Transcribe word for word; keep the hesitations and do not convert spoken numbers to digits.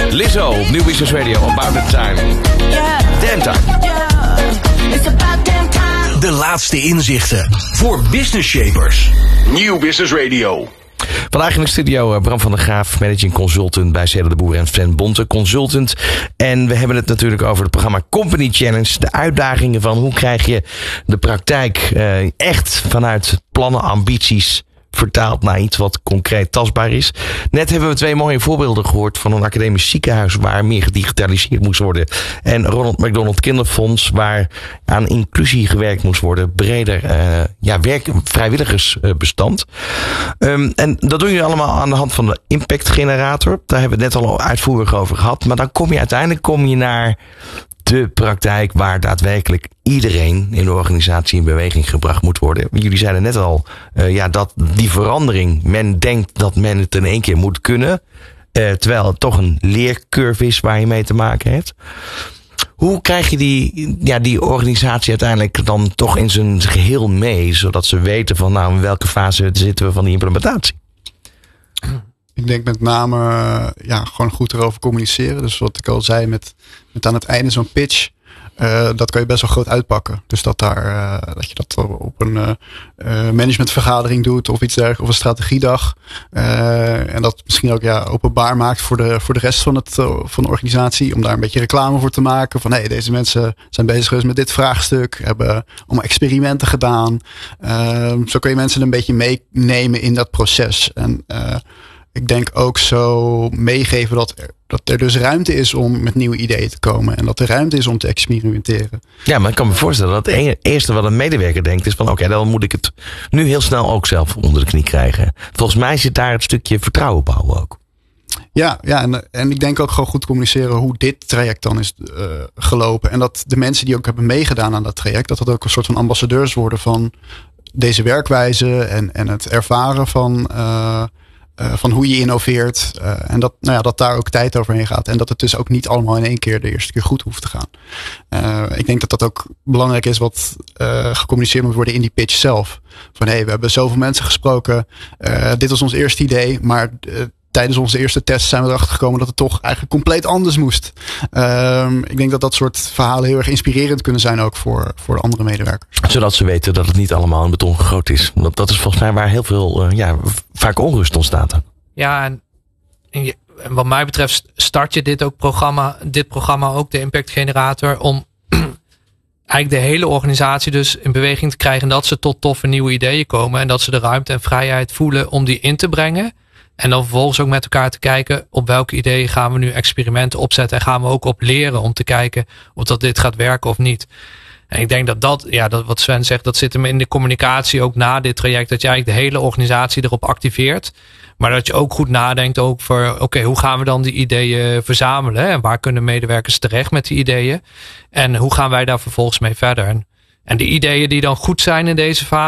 Lizzo op Nieuw Business Radio. About the time. Damn time. De laatste inzichten voor business shapers. Nieuw Business Radio. Vandaag in de studio Bram van der Graaf, managing consultant bij Cedar de Boer en Sven Bonte, consultant. En we hebben het natuurlijk over het programma Company Challenge. De uitdagingen van hoe krijg je de praktijk uh, echt vanuit plannen, ambities vertaald naar iets wat concreet tastbaar is. Net hebben we twee mooie voorbeelden gehoord van een academisch ziekenhuis waar meer gedigitaliseerd moest worden. En Ronald McDonald Kinderfonds waar aan inclusie gewerkt moest worden. Breder uh, ja, werk, vrijwilligersbestand. Um, en dat doen jullie allemaal aan de hand van de Impact Generator. Daar hebben we het net al uitvoerig over gehad. Maar dan kom je uiteindelijk kom je naar de praktijk waar daadwerkelijk iedereen in de organisatie in beweging gebracht moet worden. Jullie zeiden net al, uh, ja, dat die verandering, men denkt dat men het in één keer moet kunnen, uh, terwijl het toch een leercurve is waar je mee te maken hebt. Hoe krijg je die, ja, die organisatie uiteindelijk dan toch in zijn geheel mee, zodat ze weten van nou in welke fase zitten we van die implementatie? Ik denk met name ja, gewoon goed erover communiceren. Dus wat ik al zei, met, met aan het einde zo'n pitch. Uh, dat kan je best wel groot uitpakken. Dus dat, daar, uh, dat je dat op een uh, managementvergadering doet of iets dergelijks. Of een strategiedag. Uh, en dat misschien ook ja, openbaar maakt voor de, voor de rest van, het, uh, van de organisatie. Om daar een beetje reclame voor te maken. Van hé, hey, deze mensen zijn bezig geweest met dit vraagstuk. Hebben allemaal experimenten gedaan. Uh, zo kun je mensen een beetje meenemen in dat proces. En uh, ik denk ook zo meegeven dat er, dat er dus ruimte is om met nieuwe ideeën te komen. En dat er ruimte is om te experimenteren. Ja, maar ik kan me voorstellen dat het eerste wat een medewerker denkt is van oké, okay, dan moet ik het nu heel snel ook zelf onder de knie krijgen. Volgens mij zit daar het stukje vertrouwen bouwen ook. Ja, ja en, en ik denk ook gewoon goed communiceren hoe dit traject dan is uh, gelopen. En dat de mensen die ook hebben meegedaan aan dat traject, dat dat ook een soort van ambassadeurs worden van deze werkwijze en, en het ervaren van Uh, Uh, van hoe je innoveert. Uh, en dat, nou ja, dat daar ook tijd overheen gaat. En dat het dus ook niet allemaal in één keer de eerste keer goed hoeft te gaan. Uh, ik denk dat dat ook belangrijk is wat uh, gecommuniceerd moet worden in die pitch zelf. Van hé, hey, we hebben zoveel mensen gesproken. Uh, dit was ons eerste idee. Maar uh, tijdens onze eerste test zijn we erachter gekomen dat het toch eigenlijk compleet anders moest. Uh, ik denk dat dat soort verhalen heel erg inspirerend kunnen zijn ook voor, voor de andere medewerkers. Zodat ze weten dat het niet allemaal in beton gegoten is. Want dat is volgens mij waar heel veel, uh, ja, vaak onrust ontstaat. Ja, en, en, je, en wat mij betreft start je dit ook programma, dit programma ook, de Impact Generator, om eigenlijk de hele organisatie dus in beweging te krijgen en dat ze tot toffe nieuwe ideeën komen en dat ze de ruimte en vrijheid voelen om die in te brengen. En dan vervolgens ook met elkaar te kijken op welke ideeën gaan we nu experimenten opzetten. En gaan we ook op leren om te kijken of dat dit gaat werken of niet. En ik denk dat dat, ja, dat wat Sven zegt, dat zit hem in de communicatie ook na dit traject. Dat je eigenlijk de hele organisatie erop activeert. Maar dat je ook goed nadenkt over, oké, okay, hoe gaan we dan die ideeën verzamelen? En waar kunnen medewerkers terecht met die ideeën? En hoe gaan wij daar vervolgens mee verder? En, en die ideeën die dan goed zijn in deze fase,